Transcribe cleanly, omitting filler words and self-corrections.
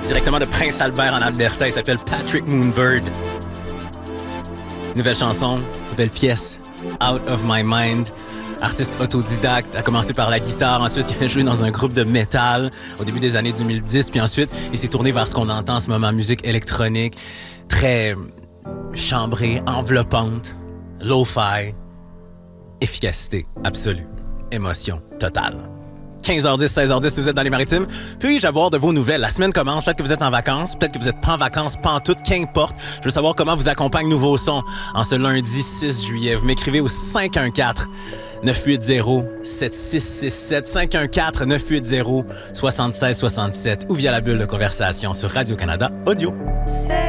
directement de Prince Albert en Alberta. Il s'appelle Patrick Moonbird. Nouvelle chanson, nouvelle pièce, Out of My Mind. Artiste autodidacte, a commencé par la guitare, ensuite il a joué dans un groupe de métal au début des années 2010, puis ensuite il s'est tourné vers ce qu'on entend en ce moment, musique électronique, très chambrée, enveloppante, lo-fi, efficacité absolue, émotion totale. 15h10, 16h10 si vous êtes dans les Maritimes. Puis-je avoir de vos nouvelles? La semaine commence, peut-être que vous êtes en vacances, peut-être que vous n'êtes pas en vacances, pas en tout, qu'importe. Je veux savoir comment vous accompagne Nouveau Son en ce lundi 6 juillet. Vous m'écrivez au 514-980-7667, 514-980-7667 ou via la bulle de conversation sur Radio-Canada Audio.